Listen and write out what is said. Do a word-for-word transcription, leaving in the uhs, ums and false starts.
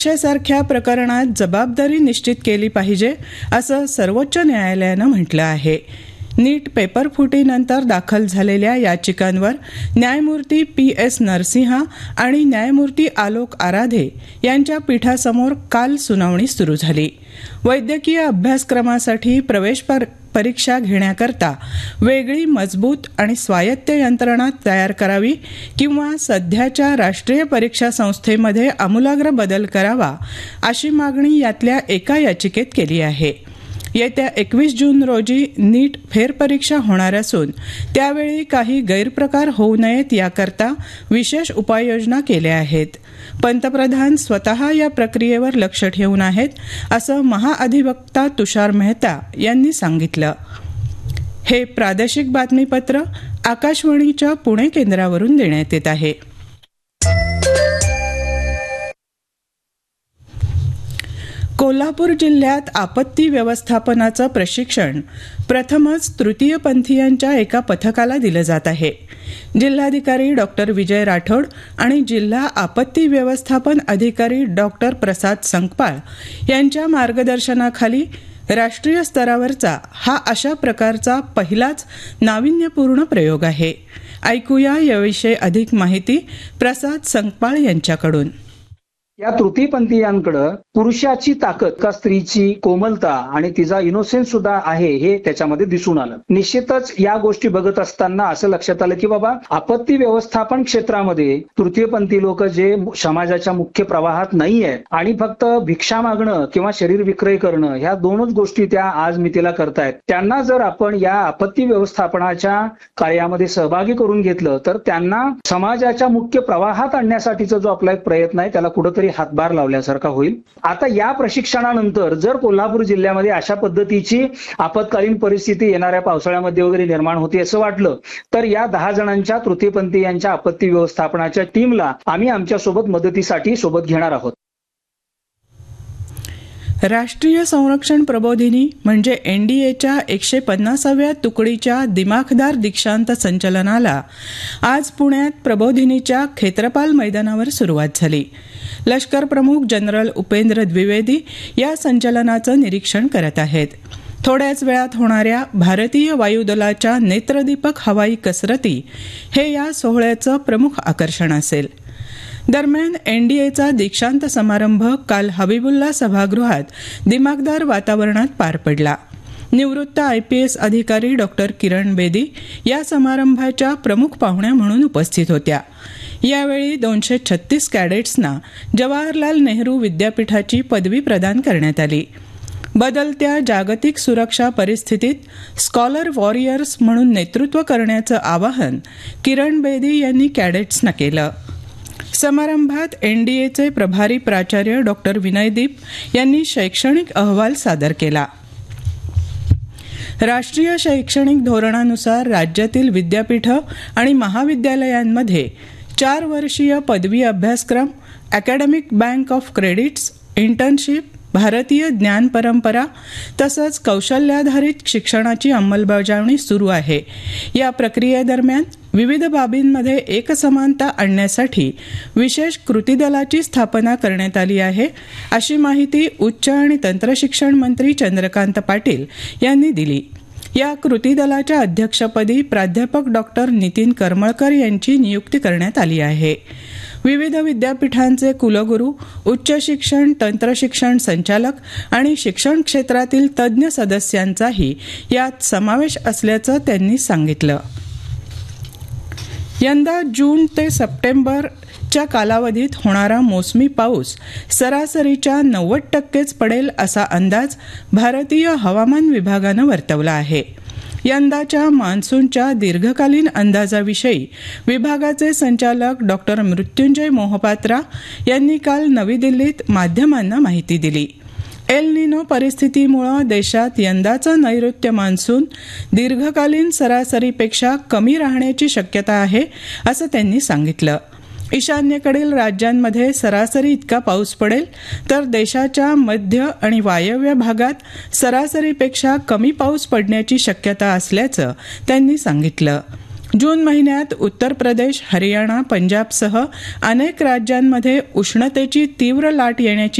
सारख्या प्रकरणात जबाबदारी निश्चित केली पाहिजे असं सर्वोच्च न्यायालयानं म्हटलं आहे. नीट पेपर फुटीनंतर दाखल झालेल्या याचिकांवर न्यायमूर्ती पी एस नरसिंहा आणि न्यायमूर्ती आलोक आराधे यांच्या पीठासमोर काल सुनावणी सुरू झाली. वैद्यकीय अभ्यासक्रमासाठी प्रवेश परीक्षा घेण्याकरता वेगळी मजबूत आणि स्वायत्त यंत्रणा तयार करावी किंवा सध्याच्या राष्ट्रीय परीक्षा संस्थेमध्ये आमूलाग्र बदल करावा अशी मागणी यातल्या एका याचिकेत केली आहे. येत्या एकवीस जून रोजी नीट फेरपरीक्षा होणार असून त्यावेळी काही गैरप्रकार होऊ नयेत याकरता विशेष उपाययोजना केल्या आहेत. पंतप्रधान स्वतः या प्रक्रियेवर लक्ष ठेवून आहेत असं महाअधिवक्ता तुषार मेहता यांनी सांगितलं. हे प्रादेशिक बातमीपत्र आकाशवाणीच्या पुणे केंद्रावरून देण्यात येत आहे. कोल्हापूर जिल्ह्यात आपत्ती व्यवस्थापनाचं प्रशिक्षण प्रथमच तृतीयपंथीयांच्या एका पथकाला दिलं जात आहे. जिल्हाधिकारी डॉक्टर विजय राठोड आणि जिल्हा आपत्ती व्यवस्थापन अधिकारी डॉक्टर प्रसाद संकपाळ यांच्या मार्गदर्शनाखाली राष्ट्रीय स्तरावरचा हा अशा प्रकारचा पहिलाच नाविन्यपूर्ण प्रयोग आहे. ऐकूया याविषयी अधिक माहिती प्रसाद संकपाळ यांच्याकडून. या तृतीयपंथीयांकडे पुरुषाची ताकद का स्त्रीची कोमलता आणि तिचा इनोसेन्स सुद्धा आहे हे त्याच्यामध्ये दिसून आलं. निश्चितच या गोष्टी बघत असताना असं लक्षात आलं की बाबा आपत्ती व्यवस्थापन क्षेत्रामध्ये तृतीयपंथी लोक जे समाजाच्या मुख्य प्रवाहात नाही आहेत आणि फक्त भिक्षा मागणं किंवा शरीर विक्रय करणं ह्या दोनच गोष्टी त्या आज मितीला करतायत. त्यांना जर आपण या आपत्ती व्यवस्थापनाच्या कार्यामध्ये सहभागी करून घेतलं तर त्यांना समाजाच्या मुख्य प्रवाहात आणण्यासाठीचा जो आपला एक प्रयत्न आहे त्याला कुठंतरी हातभार लावल्यासारखा होईल. आता या प्रशिक्षणानंतर जर कोल्हापूर जिल्ह्यामध्ये अशा पद्धतीची आपत्कालीन परिस्थिती येणाऱ्या पावसाळ्यामध्ये वगैरे निर्माण होते असं वाटलं तर या दहा जणांच्या तृतीयपंथी यांच्या आपत्ती व्यवस्थापनाच्या टीमला आम्ही आमच्या सोबत मदतीसाठी सोबत घेणार आहोत. राष्ट्रीय संरक्षण प्रबोधिनी म्हणजे एनडीएच्या एकशे पन्नासाव्या तुकडीच्या दिमाखदार दीक्षांत संचलनाला आज पुण्यात प्रबोधिनीच्या खेत्रपाल मैदानावर सुरुवात झाली. लष्कर प्रमुख जनरल उपेंद्र द्विवेदी या संचलनाचं निरीक्षण करत आहेत. थोड्याच वेळात होणाऱ्या भारतीय वायुदलाच्या नेत्रदीपक हवाई कसरती हे या सोहळ्याचं प्रमुख आकर्षण असेल. दरम्यान एनडीएचा दीक्षांत समारंभ काल हबीबुल्ला सभागृहात दिमाखदार वातावरणात पार पडला. निवृत्त आयपीएस अधिकारी डॉक्टर किरण बेदी या समारंभाच्या प्रमुख पाहुण्या म्हणून उपस्थित होत्या. यावेळी दोनशे छत्तीस कॅडेट्सना जवाहरलाल नेहरू विद्यापीठाची पदवी प्रदान करण्यात आली. बदलत्या जागतिक सुरक्षा परिस्थितीत स्कॉलर वॉरियर्स म्हणून नेतृत्व करण्याचं आवाहन किरण बेदी यांनी कॅडेट्सना केलं. समारंभात एनडीएचे प्रभारी प्राचार्य डॉक्टर विनयदीप यांनी शैक्षणिक अहवाल सादर केला. राष्ट्रीय शैक्षणिक धोरणानुसार राज्यातील विद्यापीठं आणि महाविद्यालयांमध्ये चार वर्षीय पदवी अभ्यासक्रम, academic bank of credits, internship, भारतीय ज्ञान परंपरा तसंच कौशल्याधारित शिक्षणाची अंमलबजावणी सुरू आहे. या प्रक्रियेदरम्यान विविध बाबींमध्ये एकसमानता आणण्यासाठी विशेष कृती दलाची स्थापना करण्यात आली आहे, अशी माहिती उच्च आणि तंत्रशिक्षण मंत्री चंद्रकांत पाटील यांनी दिली. या कृती दलाच्या अध्यक्षपदी प्राध्यापक डॉक्टर नितीन करमळकर यांची नियुक्ती करण्यात आली आहे. विविध विद्यापीठांचे कुलगुरू, उच्च शिक्षण तंत्रशिक्षण संचालक आणि शिक्षण क्षेत्रातील तज्ज्ञ सदस्यांचाही यात समावेश असल्याचं त्यांनी सांगितलं. यंदा जून ते सप्टेंबरच्या कालावधीत होणारा मोसमी पाऊस सरासरीच्या नव्वद टक्केच पडेल असा अंदाज भारतीय हवामान विभागानं वर्तवला आहे. यंदाच्या मान्सूनच्या दीर्घकालीन अंदाजाविषयी विभागाचे संचालक डॉक्टर मृत्युंजय मोहपात्रा यांनी काल नवी दिल्लीत माध्यमांना माहिती दिली. एल निनो परिस्थितीमुळे देशात यंदाचा नैऋत्य मान्सून दीर्घकालीन सरासरीपेक्षा कमी राहण्याची शक्यता आहे असं त्यांनी सांगितलं. ईशान्येकडील राज्यांमध्ये सरासरी इतका पाऊस पडेल तर देशाच्या मध्य आणि वायव्य भागात सरासरीपेक्षा कमी पाऊस पडण्याची शक्यता असल्याचं त्यांनी सांगितलं. जून महिन्यात उत्तर प्रदेश, हरियाणा, पंजाबसह अनेक राज्यांमध्ये उष्णतेची तीव्र लाट येण्याची